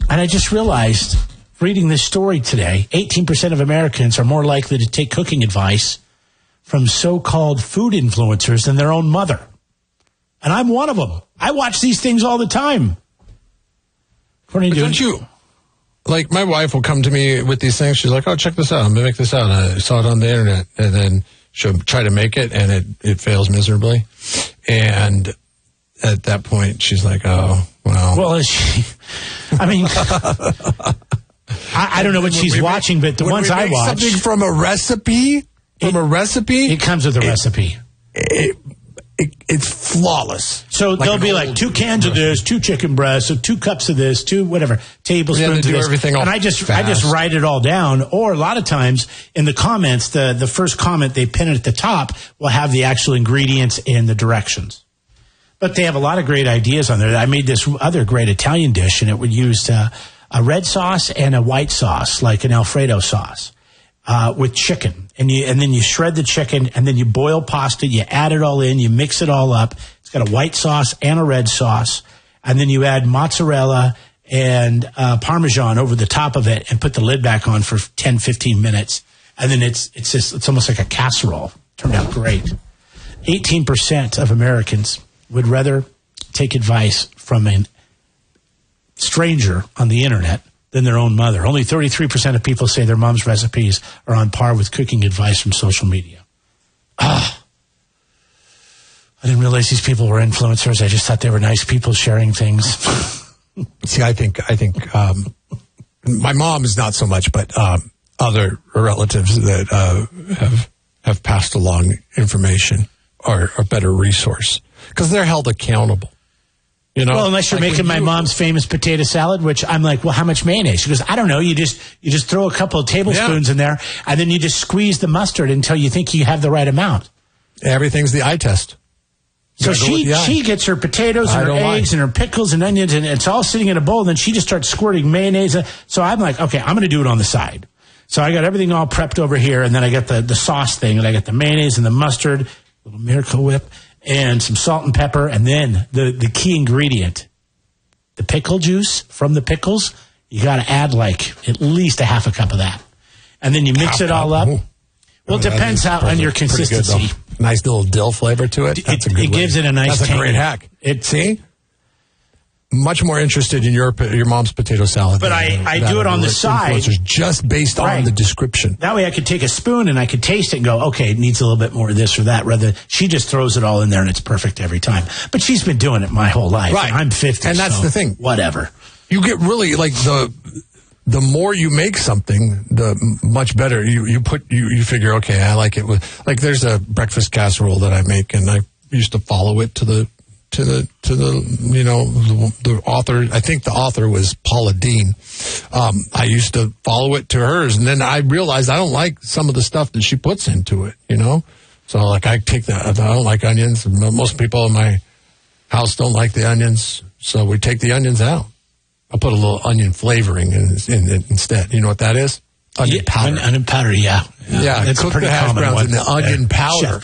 And I just realized, reading this story today, 18% of Americans are more likely to take cooking advice from so-called food influencers than their own mother. And I'm one of them. I watch these things all the time. Don't you? Like, my wife will come to me with these things. She's like, oh, check this out. I'm going to make this out. And I saw it on the internet. And then she'll try to make it, and it fails miserably. And at that point, she's like, oh, well. Well, I mean, I don't know what she's watching, but the ones I watch. Something from a recipe? It comes with a recipe. It's flawless. So they'll be like 2 cans of this, 2 chicken breasts, so 2 cups of this, 2 whatever tablespoons of this. Everything all and I just fast. write it all down. Or a lot of times in the comments, the first comment they pin it at the top will have the actual ingredients and the directions. But they have a lot of great ideas on there. I made this other great Italian dish, and it would use a red sauce and a white sauce, like an Alfredo sauce, with chicken. And then you shred the chicken, and then you boil pasta, you add it all in, you mix it all up. It's got a white sauce and a red sauce. And then you add mozzarella and Parmesan over the top of it and put the lid back on for 10, 15 minutes. And then it's almost like a casserole. Turned out great. 18% of Americans would rather take advice from a stranger on the internet than their own mother. Only 33% of people say their mom's recipes are on par with cooking advice from social media. I didn't realize these people were influencers. I just thought they were nice people sharing things. See, I think my mom is not so much, but other relatives that have passed along information are a better resource because they're held accountable. You know, well, unless you're making my mom's famous potato salad, which I'm like, well, how much mayonnaise? She goes, I don't know. You just throw a couple of tablespoons in there, and then you just squeeze the mustard until you think you have the right amount. Everything's the eye test. So she gets her potatoes and her eggs and her pickles and onions, and it's all sitting in a bowl, and then she just starts squirting mayonnaise. So I'm like, okay, I'm going to do it on the side. So I got everything all prepped over here, and then I got the sauce thing, and I got the mayonnaise and the mustard, little Miracle Whip, and some salt and pepper, and then the key ingredient, the pickle juice from the pickles. You got to add like at least a half a cup of that, and then you mix it all up. Well, it depends on your consistency. Good, nice little dill flavor to it. It gives it a nice. That's a great hack. See, much more interested in your mom's potato salad. But I do it on the side, just based on the description. That way, I could take a spoon and I could taste it and go, okay, it needs a little bit more of this or that. Rather, she just throws it all in there and it's perfect every time. But she's been doing it my whole life. Right. And I'm 50, and that's the thing. Whatever. You get really like the more you make something, the much better you figure. Okay, I like it with like there's a breakfast casserole that I make, and I used to follow it to the the author. I think the author was Paula Deen. I used to follow it to hers, and then I realized I don't like some of the stuff that she puts into it. So like I don't like onions. Most people in my house don't like the onions, so we take the onions out. I put a little onion flavoring in it instead. You know what that is? Onion powder. Onion powder, yeah. It's cook the hash browns in the onion powder.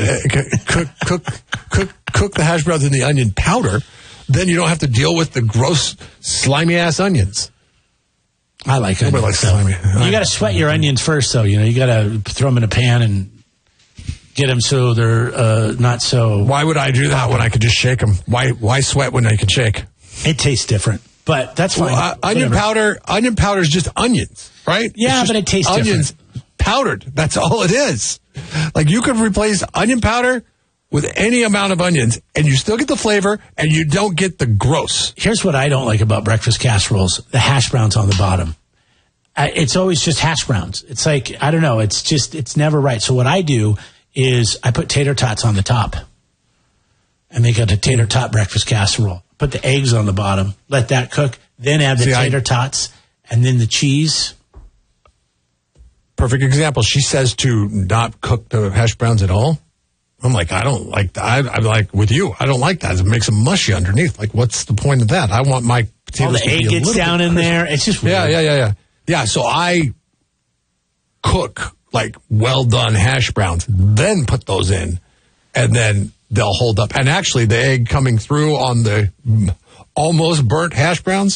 Cook the hash browns in the onion powder. Then you don't have to deal with the gross, slimy-ass onions. I like onions. Nobody likes slimy. You got to sweat your onions first, though. You got to throw them in a pan and get them so they're not so... Why would I do that when I could just shake them? Why sweat when I can shake? It tastes different. But that's fine. Well, onion powder is just onions, right? Yeah, but it tastes onions different. Powdered. That's all it is. Like you could replace onion powder with any amount of onions, and you still get the flavor, and you don't get the gross. Here's what I don't like about breakfast casseroles: the hash browns on the bottom. It's always just hash browns. It's like, I don't know. It's never right. So what I do is I put tater tots on the top, and make a tater tot breakfast casserole. Put the eggs on the bottom, let that cook, then add the tater tots, and then the cheese. Perfect example. She says to not cook the hash browns at all. I'm like, I don't like that. I'm like, with you, I don't like that. It makes them mushy underneath. Like, what's the point of that? I want my potatoes to be a little bit the egg gets down in there. It's just weird. Yeah, so I cook, like, well-done hash browns, then put those in, and then they'll hold up. And actually, the egg coming through on the almost burnt hash browns